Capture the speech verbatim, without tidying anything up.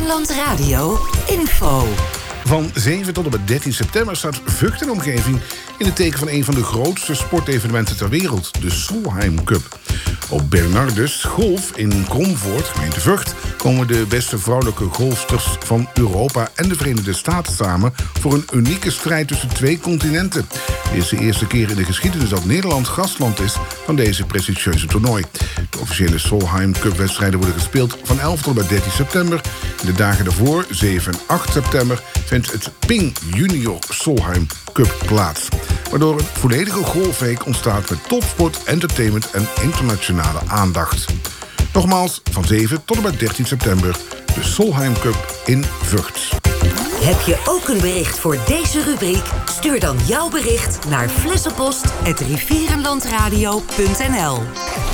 Rivierenland Radio info. Van zeven tot en met dertien september staat Vught en omgeving in het teken van een van de grootste sportevenementen ter wereld, de Solheim Cup. Op Bernardus Golf in Kromvoort, gemeente Vught, komen de beste vrouwelijke golfsters van Europa en de Verenigde Staten samen voor een unieke strijd tussen twee continenten. Dit is de eerste keer in de geschiedenis dat Nederland gastland is van deze prestigieuze toernooi. De officiële Solheim Cup-wedstrijden worden gespeeld van elf tot en met dertien september. In de dagen daarvoor, zeven en acht september, vindt het Ping Junior Solheim Cup plaats. Waardoor een volledige golfweek ontstaat met topsport, entertainment en internationale aandacht. Nogmaals, van zeven tot en met dertien september, de Solheim Cup in Vught. Heb je ook een bericht voor deze rubriek? Stuur dan jouw bericht naar flessenpost apenstaartje rivierenlandradio punt n l.